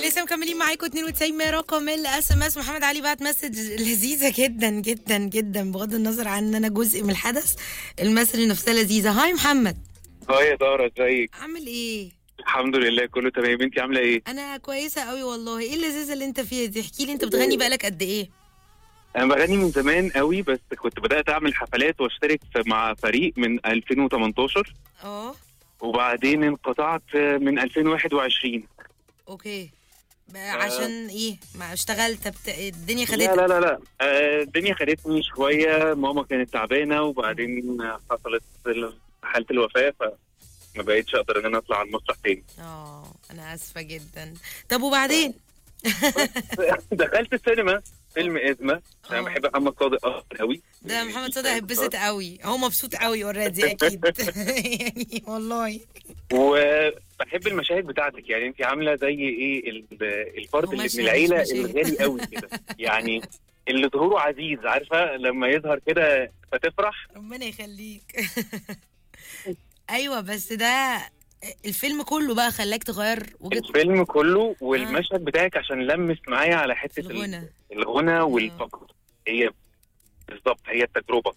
لسه مكملين معاكم 92 رقم الاس ام اس. محمد علي بعت مسج لذيذه جدا جدا جدا، بغض النظر عن ان انا جزء من الحدث. المسج نفسها لذيذه. هاي محمد، اه يا دارا، ازيك؟ عامل ايه؟ الحمد لله كله تمام. انتي عامله ايه؟ انا كويسه قوي والله. ايه اللذيذه اللي انت فيها دي؟ احكي لي، انت بتغني بقالك قد ايه؟ انا بغني من زمان قوي، بس كنت بدات اعمل حفلات واشترك مع فريق من 2018، اه وبعدين انقطعت من 2021. اوكي. بقى عشان ايه؟ ما اشتغلت الدنيا لا لا خدتك؟ لا لا، الدنيا خدتني شويه، ماما كانت تعبانه، وبعدين حصلت حاله الوفاه، فما بقيتش اقدر ان انا اطلع على المسرح تاني. انا اسفه جدا. طب وبعدين؟ دخلت السينما فيلم ازمه، انا بحب محمد صادق اكتر قوي. ده محمد صادق هيتبسط قوي، هو مبسوط قوي اوريدي اكيد. يعني والله. وبحب المشاهد بتاعتك، يعني انت عامله زي ايه الفرد هو اللي من مشهد العيله مش مشاهد. الغالي قوي كده، يعني اللي ظهوره عزيز، عارفه لما يظهر كده فتفرح. ربنا يخليك. ايوه بس ده الفيلم كله بقى خلاك تغير وجهة الفيلم كله والمشهد بتاعك عشان لمس معايا على حته الغنى. الغنى والفقر. هي بالظبط هي التجربه.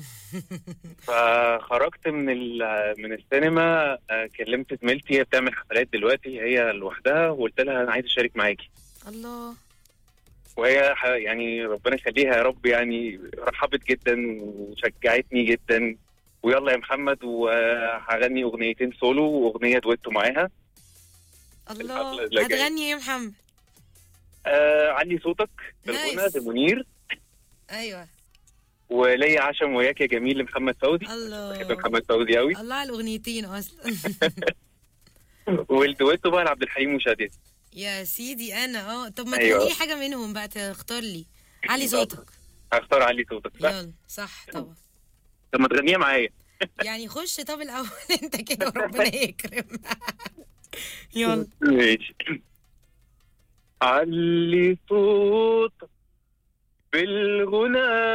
فخرجت من السينما، كلمت زميلتي، هي بتعمل حفلات دلوقتي هي لوحدها، وقلت لها انا عايز اشارك معاكي. الله. وهي يعني ربنا يخليها يا رب، يعني رحبت جدا وشجعتني جدا، ويلا يا محمد، وهغني اغنيتين سولو واغنيه دويتو معاها. الله، اللي جاي. هتغني ايه يا محمد؟ علي صوتك بالغنى نايس. لمنير، ايوه. وليا عشم وياك يا جميل لمحمد فوزي. الله. بحب محمد فوزي قوي. الله على الاغنيتين اصلا. والدويتو بقى لعبد الحليم وشادية. يا سيدي انا طب ما أيوة. تغني لي حاجه منهم بقى، تختار لي. علي صوتك. هختار علي صوتك صح؟ يلا صح طبعا. طب ما تغنيها معايا. يعني خش طب الاول. انت كده وربنا يكرم. يلا. ماشي. علي صوتك بالغنى